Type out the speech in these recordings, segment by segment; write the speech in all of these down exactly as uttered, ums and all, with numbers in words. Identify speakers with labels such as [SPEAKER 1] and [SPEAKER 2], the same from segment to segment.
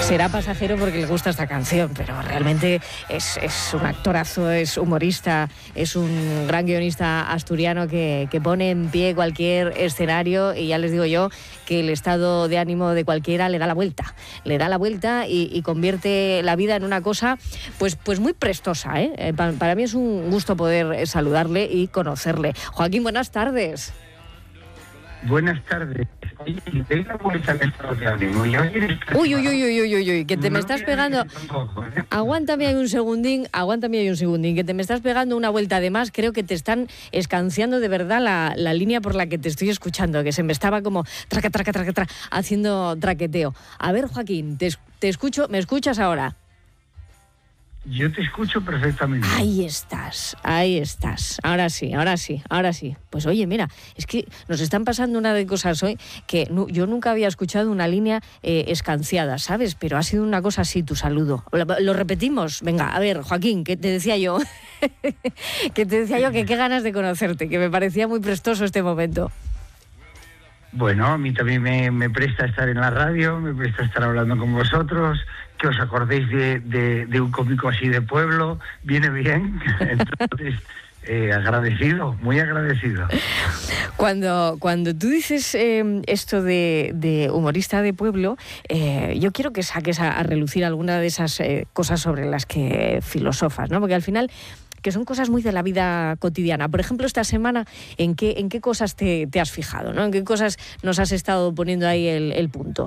[SPEAKER 1] Será pasajero porque le gusta esta canción, pero realmente es, es un actorazo, es humorista, es un gran guionista asturiano que, que pone en pie cualquier escenario, y ya les digo yo que el estado de ánimo de cualquiera le da la vuelta, le da la vuelta y, y convierte la vida en una cosa pues, pues muy prestosa, ¿eh? Eh, pa, para mí es un gusto poder saludarle y conocerle. Joaquín, buenas tardes.
[SPEAKER 2] Buenas tardes. Oye, te doy la vuelta al estado de ánimo. Uy,
[SPEAKER 1] uy, uy, uy, uy, uy, uy, que te me estás pegando. Aguántame ahí un segundín, aguántame ahí un segundín, que te me estás pegando una vuelta. Además, creo que te están escanciando de verdad la, la línea por la que te estoy escuchando, que se me estaba como traca, traca, traca, traca, haciendo traqueteo. A ver, Joaquín, te, te escucho, ¿me escuchas ahora?
[SPEAKER 2] Yo te escucho perfectamente.
[SPEAKER 1] Ahí estás, ahí estás. Ahora sí, ahora sí, ahora sí. Pues oye, mira, es que nos están pasando una de cosas hoy que no, yo nunca había escuchado una línea eh, escanciada, ¿sabes? Pero ha sido una cosa así, tu saludo. Lo, lo repetimos. Venga, a ver, Joaquín, que te decía yo, que te decía yo que qué ganas de conocerte, que me parecía muy prestoso este momento.
[SPEAKER 2] Bueno, a mí también me, me presta estar en la radio, me presta estar hablando con vosotros, que os acordéis de, de, de un cómico así de pueblo, viene bien. Entonces, eh, agradecido, muy agradecido.
[SPEAKER 1] Cuando, cuando tú dices eh, esto de, de humorista de pueblo, eh, yo quiero que saques a, a relucir alguna de esas eh, cosas sobre las que filosofas, ¿no? Porque al final, que son cosas muy de la vida cotidiana. Por ejemplo, esta semana, ¿en qué, en qué cosas te, te has fijado, ¿no? ¿En qué cosas nos has estado poniendo ahí el, el punto?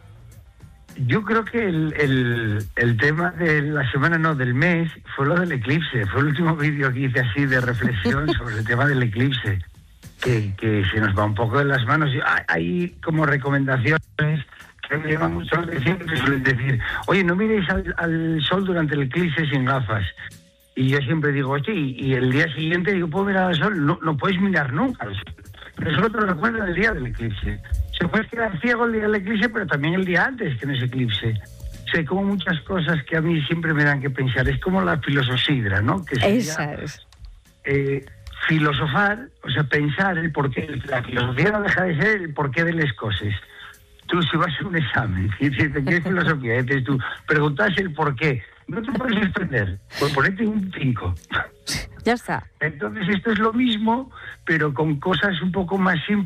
[SPEAKER 2] Yo creo que el, el, el tema de la semana, no, del mes, fue lo del eclipse. Fue el último vídeo que hice así de reflexión sobre el tema del eclipse, que, que se nos va un poco de las manos. Hay como recomendaciones que me llaman mucho la atención, que suelen decir, oye, no miréis al, al sol durante el eclipse sin gafas. Y yo siempre digo, oye, y, y el día siguiente digo, ¿puedo mirar al sol? No, no puedes mirar nunca al sol. Pero solo te lo recuerda el día del eclipse. Se puede quedar ciego el día del eclipse, pero también el día antes que no es eclipse. O sea, hay como muchas cosas que a mí siempre me dan que pensar. Es como la filosofía, ¿no? Que sería,
[SPEAKER 1] esa es.
[SPEAKER 2] Eh, filosofar, o sea, pensar el porqué. La filosofía no deja de ser el porqué de las cosas. Tú, si vas a un examen y dices, ¿qué es filosofía? Entonces tú preguntas el porqué. No te puedes extender, por ponerte un cinco.
[SPEAKER 1] Ya está.
[SPEAKER 2] Entonces esto es lo mismo, pero con cosas un poco más simples.